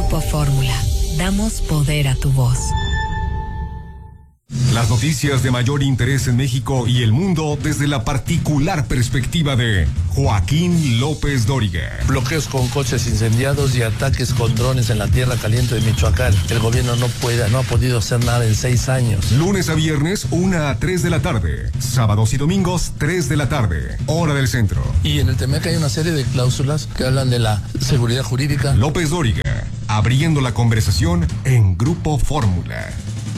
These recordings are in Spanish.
Grupo Fórmula. Damos poder a tu voz. Las noticias de mayor interés en México y el mundo desde la particular perspectiva de Joaquín López Dóriga. Bloqueos con coches incendiados y ataques con drones en la tierra caliente de Michoacán. El gobierno no ha podido hacer nada en 6 años. Lunes a viernes, 1 a 3 de la tarde. Sábados y domingos, 3 de la tarde. Hora del centro. Y en el TEMEC hay una serie de cláusulas que hablan de la seguridad jurídica. López Dóriga, abriendo la conversación en Grupo Fórmula.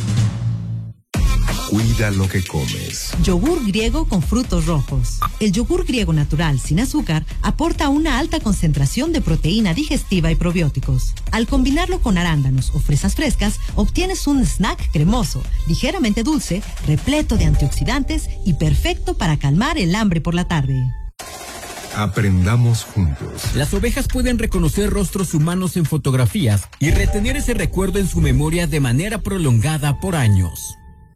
Cuida lo que comes. Yogur griego con frutos rojos. El yogur griego natural sin azúcar aporta una alta concentración de proteína digestiva y probióticos. Al combinarlo con arándanos o fresas frescas, obtienes un snack cremoso, ligeramente dulce, repleto de antioxidantes y perfecto para calmar el hambre por la tarde. Aprendamos juntos. Las ovejas pueden reconocer rostros humanos en fotografías y retener ese recuerdo en su memoria de manera prolongada por años.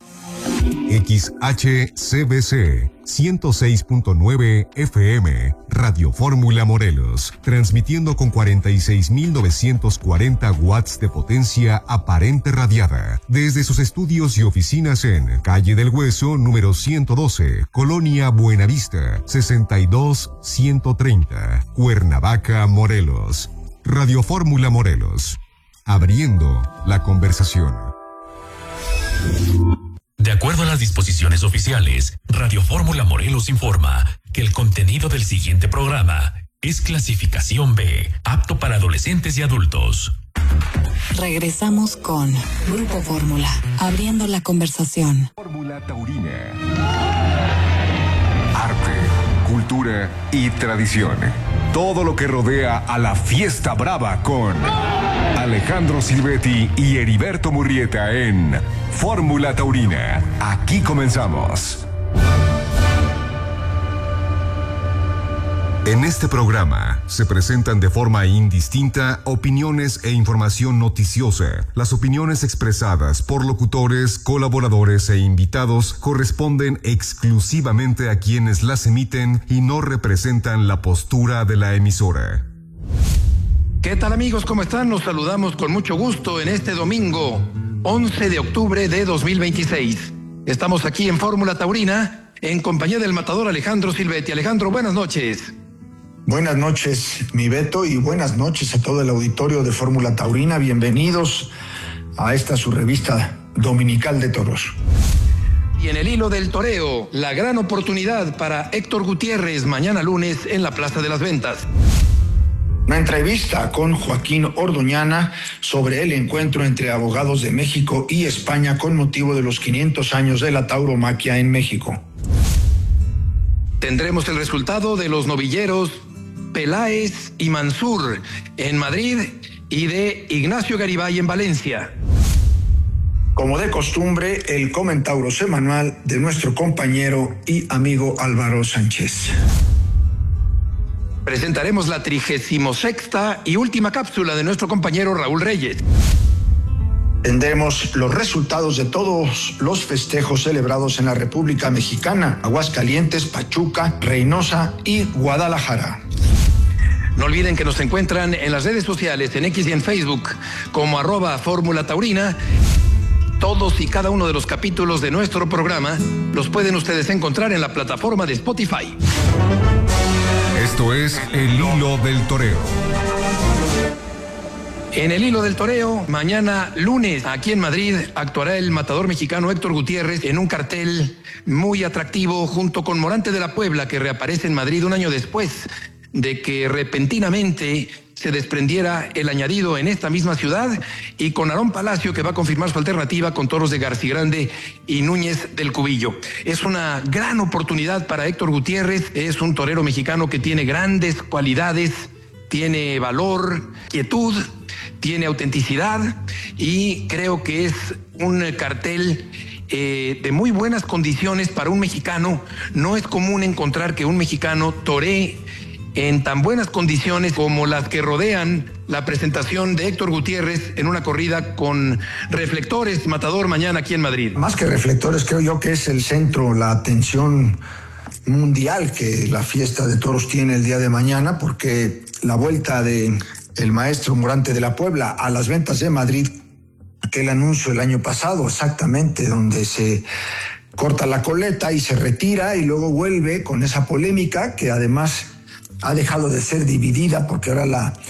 XHCBC 106.9 FM, Radio Fórmula Morelos, transmitiendo con 46.940 watts de potencia aparente radiada, desde sus estudios y oficinas en Calle del Hueso, número 112, Colonia Buenavista, 62130, Cuernavaca, Morelos. Radio Fórmula Morelos, abriendo la conversación. De acuerdo a las disposiciones oficiales, Radio Fórmula Morelos informa que el contenido del siguiente programa es clasificación B, apto para adolescentes y adultos. Regresamos con Grupo Fórmula, abriendo la conversación. Fórmula Taurina. Arte, cultura y tradición. Todo lo que rodea a la fiesta brava con Alejandro Silvetti y Heriberto Murrieta en Fórmula Taurina. Aquí comenzamos. En este programa se presentan de forma indistinta opiniones e información noticiosa. Las opiniones expresadas por locutores, colaboradores e invitados corresponden exclusivamente a quienes las emiten y no representan la postura de la emisora. ¿Qué tal, amigos? ¿Cómo están? Nos saludamos con mucho gusto en este domingo, 11 de octubre de 2026. Estamos aquí en Fórmula Taurina en compañía del matador Alejandro Silvetti. Alejandro, buenas noches. Buenas noches, mi Beto, y buenas noches a todo el auditorio de Fórmula Taurina. Bienvenidos a esta su revista dominical de toros. Y en el hilo del toreo, la gran oportunidad para Héctor Gutiérrez mañana lunes en la Plaza de las Ventas. Una entrevista con Joaquín Ordoñana sobre el encuentro entre abogados de México y España con motivo de los 500 años de la tauromaquia en México. Tendremos el resultado de los novilleros Peláez y Mansur en Madrid y de Ignacio Garibay en Valencia. Como de costumbre, el comentauro semanal de nuestro compañero y amigo Álvaro Sánchez. Presentaremos la 36ª y última cápsula de nuestro compañero Raúl Reyes. Tendremos los resultados de todos los festejos celebrados en la República Mexicana, Aguascalientes, Pachuca, Reynosa y Guadalajara. No olviden que nos encuentran en las redes sociales, en X y en Facebook, como @Fórmula Taurina. Todos y cada uno de los capítulos de nuestro programa los pueden ustedes encontrar en la plataforma de Spotify. Esto es El Hilo del Toreo. En el hilo del toreo, mañana lunes, aquí en Madrid, actuará el matador mexicano Héctor Gutiérrez en un cartel muy atractivo junto con Morante de la Puebla, que reaparece en Madrid un año después de que repentinamente se desprendiera el añadido en esta misma ciudad, y con Aarón Palacio, que va a confirmar su alternativa con toros de Garcigrande y Núñez del Cubillo. Es una gran oportunidad para Héctor Gutiérrez, es un torero mexicano que tiene grandes cualidades, tiene valor, quietud, tiene autenticidad, y creo que es un cartel de muy buenas condiciones para un mexicano. No es común encontrar que un mexicano toree en tan buenas condiciones como las que rodean la presentación de Héctor Gutiérrez en una corrida con reflectores, matador, mañana aquí en Madrid. Más que reflectores, creo yo que es el centro, la atención mundial que la fiesta de toros tiene el día de mañana, porque la vuelta de el maestro Morante de la Puebla a las ventas de Madrid, aquel anuncio el año pasado exactamente, donde se corta la coleta y se retira y luego vuelve con esa polémica que además ha dejado de ser dividida, porque ahora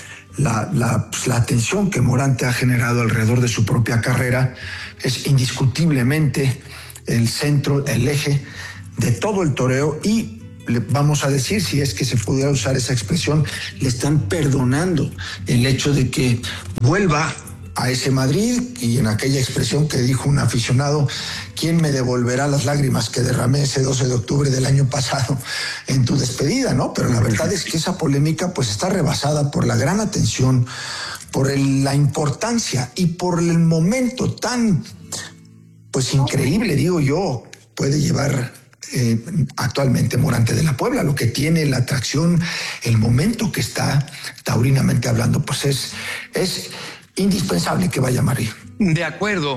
la atención que Morante ha generado alrededor de su propia carrera es indiscutiblemente el centro, el eje de todo el toreo, y vamos a decir, si es que se pudiera usar esa expresión, le están perdonando el hecho de que vuelva a ese Madrid, y en aquella expresión que dijo un aficionado: ¿quién me devolverá las lágrimas que derramé ese 12 de octubre del año pasado en tu despedida, ¿no? Pero la verdad es que esa polémica pues está rebasada por la gran atención, por la importancia y por el momento tan pues increíble, digo yo, puede llevar actualmente Morante de la Puebla. Lo que tiene, la atracción, el momento que está taurinamente hablando, pues es indispensable que vaya a Madrid. De acuerdo.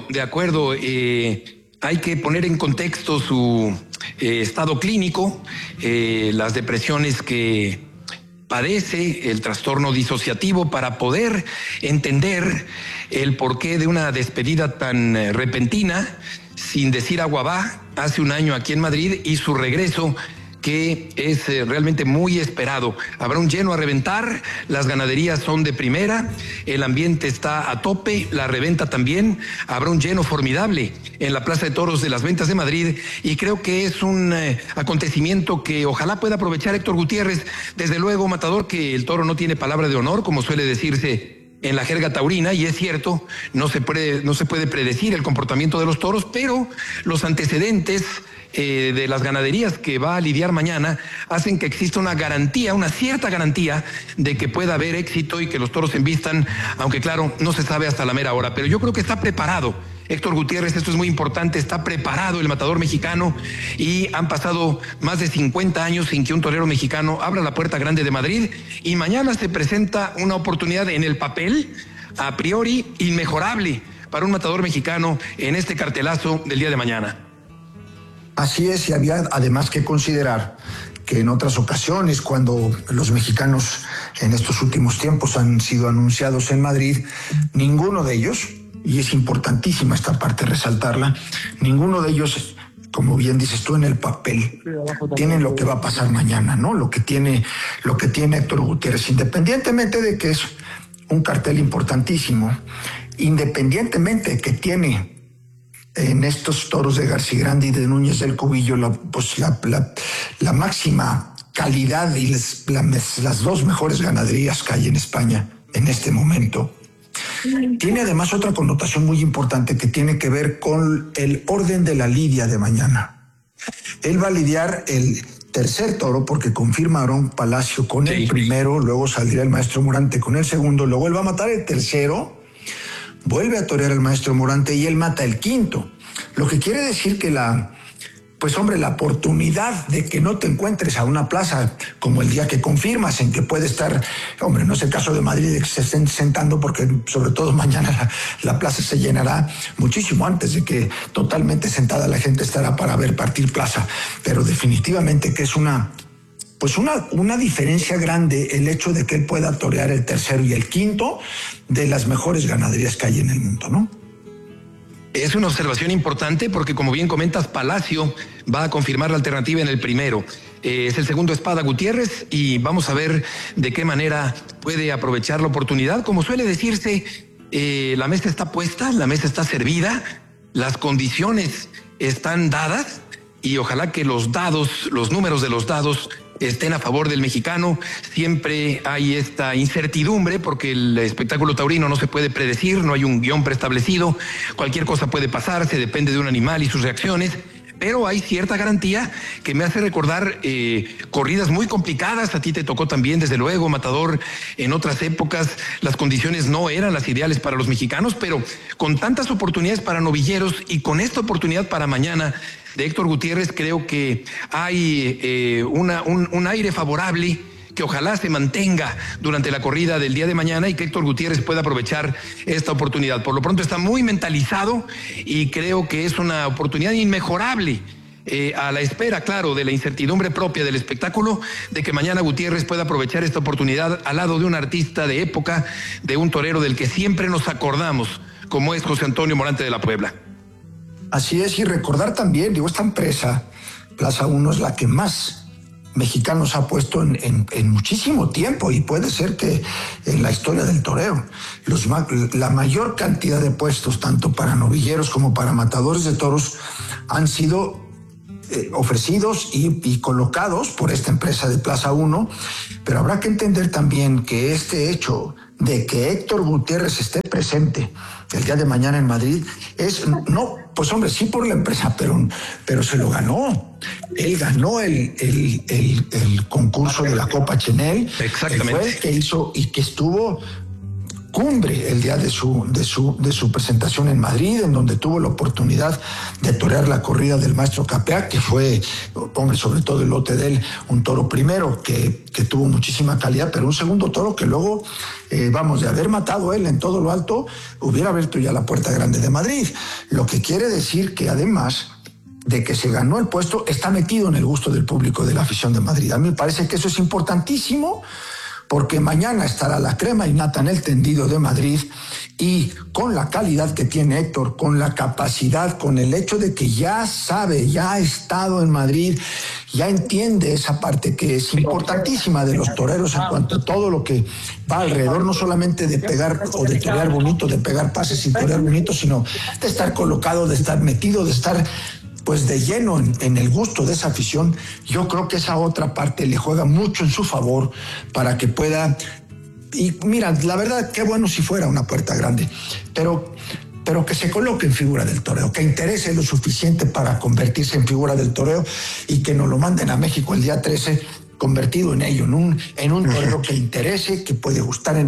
Hay que poner en contexto su estado clínico, las depresiones que padece, el trastorno disociativo, para poder entender el porqué de una despedida tan repentina, sin decir agua va, hace un año aquí en Madrid, y su regreso, que es realmente muy esperado. Habrá un lleno a reventar, las ganaderías son de primera, el ambiente está a tope, la reventa también, habrá un lleno formidable en la Plaza de Toros de las Ventas de Madrid, y creo que es un acontecimiento que ojalá pueda aprovechar Héctor Gutiérrez. Desde luego, Matador, que el toro no tiene palabra de honor, como suele decirse en la jerga taurina, y es cierto, no se puede predecir el comportamiento de los toros, pero los antecedentes de las ganaderías que va a lidiar mañana hacen que exista una garantía, una cierta garantía de que pueda haber éxito y que los toros se envistan, aunque claro, no se sabe hasta la mera hora, pero yo creo que está preparado Héctor Gutiérrez, esto es muy importante, está preparado el matador mexicano, y han pasado más de 50 años sin que un torero mexicano abra la puerta grande de Madrid, y mañana se presenta una oportunidad en el papel, a priori, inmejorable para un matador mexicano en este cartelazo del día de mañana. Así es, y había además que considerar que en otras ocasiones, cuando los mexicanos en estos últimos tiempos han sido anunciados en Madrid, ninguno de ellos, y es importantísima esta parte resaltarla, ninguno de ellos, como bien dices tú, en el papel tienen lo que va a pasar mañana, ¿no? Lo que tiene Héctor Gutiérrez, independientemente de que es un cartel importantísimo, independientemente de que tiene en estos toros de Garcigrande y de Núñez del Cubillo la máxima calidad y las dos mejores ganaderías que hay en España en este momento. Tiene además otra connotación muy importante que tiene que ver con el orden de la lidia de mañana. Él va a lidiar el tercer toro, porque confirma Aarón Palacio con el primero, luego saldría el maestro Morante con el segundo, luego él va a matar el tercero, vuelve a torear al maestro Morante y él mata el quinto. Lo que quiere decir que la oportunidad de que no te encuentres a una plaza como el día que confirmas, en que puede estar, no es el caso de Madrid de que se estén sentando, porque sobre todo mañana la plaza se llenará muchísimo antes de que totalmente sentada la gente estará para ver partir plaza, pero definitivamente que es una diferencia grande el hecho de que él pueda torear el tercero y el quinto de las mejores ganaderías que hay en el mundo, ¿no? Es una observación importante porque, como bien comentas, Palacio va a confirmar la alternativa en el primero. Es el segundo Espada Gutiérrez, y vamos a ver de qué manera puede aprovechar la oportunidad. Como suele decirse, la mesa está puesta, la mesa está servida, las condiciones están dadas, y ojalá que los números de los dados estén a favor del mexicano. Siempre hay esta incertidumbre porque el espectáculo taurino no se puede predecir, no hay un guión preestablecido, cualquier cosa puede pasar, se depende de un animal y sus reacciones, pero hay cierta garantía que me hace recordar corridas muy complicadas. A ti te tocó también, desde luego, Matador, en otras épocas las condiciones no eran las ideales para los mexicanos, pero con tantas oportunidades para novilleros y con esta oportunidad para mañana de Héctor Gutiérrez, creo que hay un aire favorable que ojalá se mantenga durante la corrida del día de mañana, y que Héctor Gutiérrez pueda aprovechar esta oportunidad. Por lo pronto está muy mentalizado y creo que es una oportunidad inmejorable a la espera, claro, de la incertidumbre propia del espectáculo, de que mañana Gutiérrez pueda aprovechar esta oportunidad al lado de un artista de época, de un torero del que siempre nos acordamos, como es José Antonio Morante de la Puebla. Así es, y recordar también, digo, esta empresa, Plaza 1, es la que más mexicanos ha puesto en muchísimo tiempo, y puede ser que en la historia del toreo la mayor cantidad de puestos, tanto para novilleros como para matadores de toros, han sido ofrecidos y colocados por esta empresa de Plaza 1, pero habrá que entender también que este hecho de que Héctor Gutiérrez esté presente el día de mañana en Madrid es, no, pues hombre, sí por la empresa, pero se lo ganó. Él ganó el concurso de la Copa Chenel. Exactamente. Él fue el que hizo y que estuvo cumbre el día de su presentación en Madrid, en donde tuvo la oportunidad de torear la corrida del maestro Capea, que fue, hombre, sobre todo el lote de él, un toro primero que tuvo muchísima calidad, pero un segundo toro que luego, de haber matado él en todo lo alto, hubiera abierto ya la puerta grande de Madrid. Lo que quiere decir que además de que se ganó el puesto, está metido en el gusto del público, de la afición de Madrid. A mí me parece que eso es importantísimo, porque mañana estará la crema innata en el tendido de Madrid, y con la calidad que tiene Héctor, con la capacidad, con el hecho de que ya sabe, ya ha estado en Madrid, ya entiende esa parte que es importantísima de los toreros en cuanto a todo lo que va alrededor, no solamente de pegar o de torear bonito, de pegar pases y torear bonito, sino de estar colocado, de estar metido, de estar pues de lleno en el gusto de esa afición. Yo creo que esa otra parte le juega mucho en su favor para que pueda, y mira, la verdad, qué bueno si fuera una puerta grande, pero que se coloque en figura del toreo, que interese lo suficiente para convertirse en figura del toreo, y que nos lo manden a México el día 13 convertido en ello, en un torero que interese, que puede gustar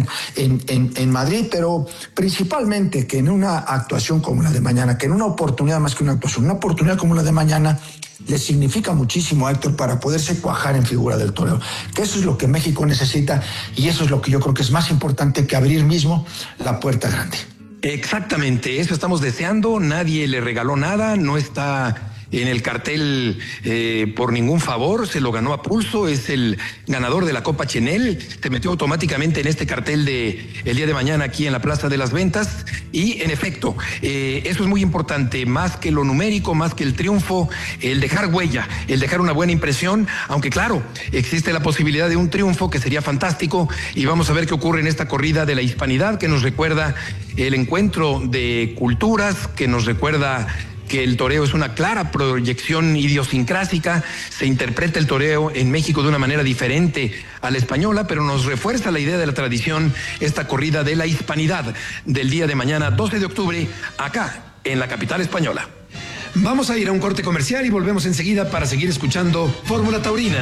en Madrid, pero principalmente que en una actuación como la de mañana, que en una oportunidad más que una actuación, una oportunidad como la de mañana, le significa muchísimo a Héctor para poderse cuajar en figura del toreo, que eso es lo que México necesita, y eso es lo que yo creo que es más importante que abrir mismo la puerta grande. Exactamente, eso estamos deseando. Nadie le regaló nada, no está en el cartel por ningún favor, se lo ganó a pulso, es el ganador de la Copa Chenel, se metió automáticamente en este cartel de el día de mañana aquí en la Plaza de las Ventas, y en efecto, eso es muy importante, más que lo numérico, más que el triunfo, el dejar huella, el dejar una buena impresión, aunque claro, existe la posibilidad de un triunfo que sería fantástico, y vamos a ver qué ocurre en esta corrida de la hispanidad, que nos recuerda el encuentro de culturas, que nos recuerda que el toreo es una clara proyección idiosincrásica, se interpreta el toreo en México de una manera diferente a la española, pero nos refuerza la idea de la tradición, esta corrida de la hispanidad del día de mañana, 12 de octubre, acá en la capital española. Vamos a ir a un corte comercial y volvemos enseguida para seguir escuchando Fórmula Taurina.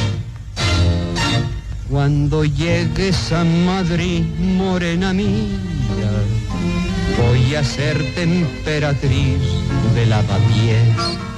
Cuando llegues a Madrid, morena mía, voy a ser emperatriz de Lavapiés.